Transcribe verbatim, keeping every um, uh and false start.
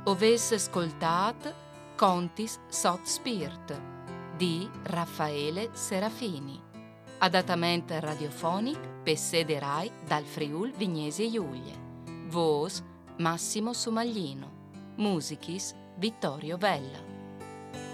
Oves ascoltat Contis sot spirt di Raffaele Serafini. Adattamento radiofonico per sede Rai dal Friul Vignesi Giulie. Voce Massimo Sumaglino. Musichis Vittorio Vella.